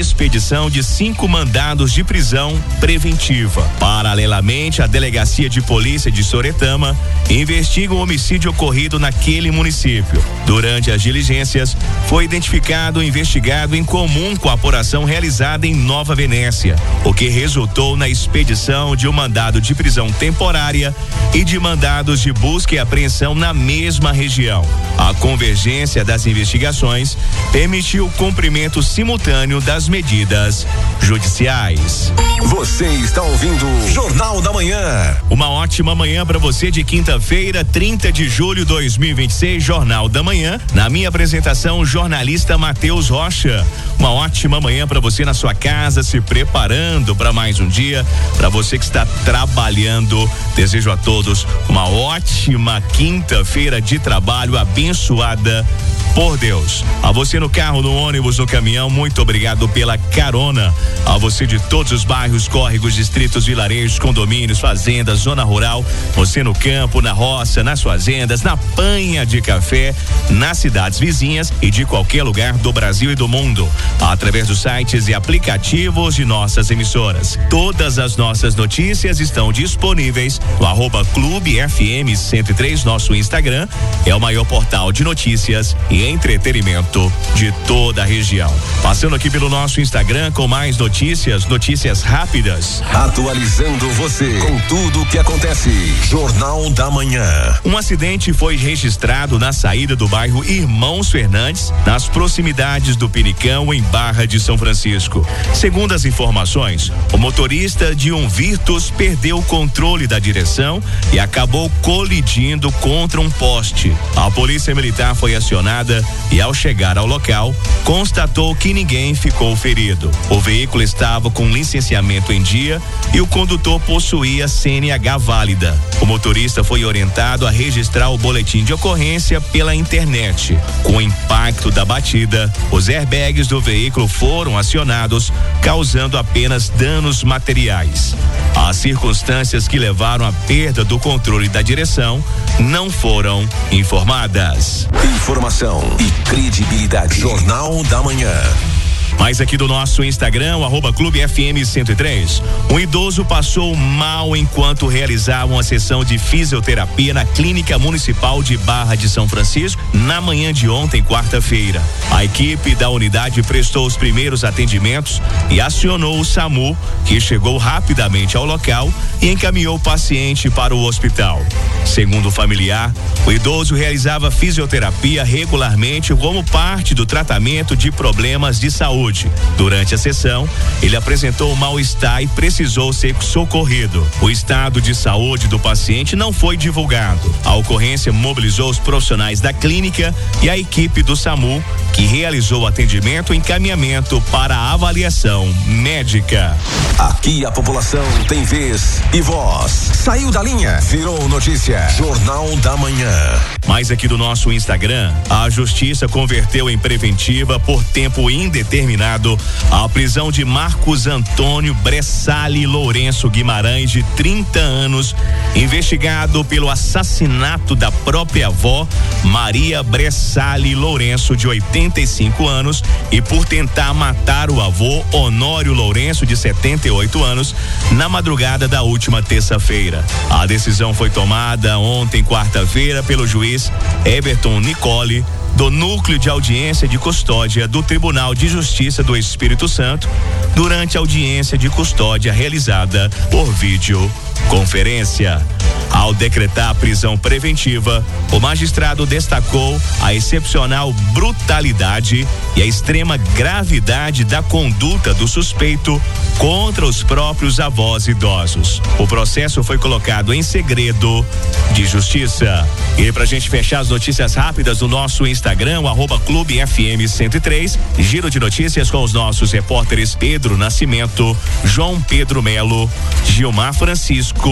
expedição de 5 mandados de prisão preventiva. Paralelamente, a Delegacia de Polícia de Soretama investiga o homicídio ocorrido naquele município. Durante as diligências, foi identificado o investigado em comum com a apuração realizada em Nova Venécia, o que resultou na expedição de um mandado de prisão temporária e de mandados de busca e apreensão na mesma região. A convergência das investigações permitiu o cumprimento simultâneo das medidas judiciais. Você está ouvindo Jornal da Manhã. Uma ótima manhã para você de quinta-feira, 30 de julho de 2026, Jornal da Manhã. Na minha apresentação, jornalista Matheus Rocha. Uma ótima manhã para você na sua casa, se preparando para mais um dia. Para você que está trabalhando, desejo a todos uma ótima quinta-feira de trabalho abençoada por Deus. A você no carro, no ônibus, no caminhão, muito obrigado pela carona. A você de todos os bairros, córregos, distritos, vilarejos, condomínios, fazendas, zona rural, você no campo, na roça, nas fazendas, na panha de café, nas cidades vizinhas e de qualquer lugar do Brasil e do mundo, através dos sites e aplicativos de nossas emissoras. Todas as nossas notícias estão disponíveis no @Clube FM 103, nosso Instagram, é o maior portal de notícias e entretenimento de toda a região. Passando aqui pelo nosso Instagram com mais notícias rápidas. Atualizando você com tudo o que acontece. Jornal da Manhã. Um acidente foi registrado na saída do bairro Irmãos Fernandes, nas proximidades do Pinicão, em Barra de São Francisco. Segundo as informações, o motorista de um Virtus perdeu o controle da direção e acabou colidindo contra um poste. A polícia militar foi acionada e, ao chegar ao local, constatou que ninguém ficou ferido. O veículo estava com licenciamento em dia e o condutor possuía CNH válida. O motorista foi orientado a registrar o boletim de ocorrência pela internet. Com o impacto da batida, os airbags do veículo foram acionados, causando apenas danos materiais. As circunstâncias que levaram à perda do controle da direção não foram informadas. Informação e credibilidade. Jornal da Manhã. Mais aqui do nosso Instagram, o @Clube FM 103. Um idoso passou mal enquanto realizava uma sessão de fisioterapia na Clínica Municipal de Barra de São Francisco na manhã de ontem, quarta-feira. A equipe da unidade prestou os primeiros atendimentos e acionou o SAMU, que chegou rapidamente ao local e encaminhou o paciente para o hospital. Segundo o familiar, o idoso realizava fisioterapia regularmente como parte do tratamento de problemas de saúde. Durante a sessão, ele apresentou mal-estar e precisou ser socorrido. O estado de saúde do paciente não foi divulgado. A ocorrência mobilizou os profissionais da clínica e a equipe do SAMU, que realizou o atendimento e encaminhamento para a avaliação médica. Aqui a população tem vez e voz. Saiu da linha, virou notícia. Jornal da Manhã. Mais aqui do nosso Instagram, a justiça converteu em preventiva por tempo indeterminado a prisão de Marcos Antônio Bressali Lourenço Guimarães, de 30 anos, investigado pelo assassinato da própria avó, Maria Bressali Lourenço, de 85 anos, e por tentar matar o avô, Honório Lourenço, de 78 anos, na madrugada da última terça-feira. A decisão foi tomada ontem, quarta-feira, pelo juiz Everton Nicole, do Núcleo de Audiência de Custódia do Tribunal de Justiça do Espírito Santo, durante a audiência de custódia realizada por videoconferência. Ao decretar a prisão preventiva, o magistrado destacou a excepcional brutalidade e a extrema gravidade da conduta do suspeito contra os próprios avós idosos. O processo foi colocado em segredo de justiça. E pra gente fechar as notícias rápidas do nosso Instagram, o @Clube FM 103, giro de notícias com os nossos repórteres Pedro Nascimento, João Pedro Melo, Gilmar Francisco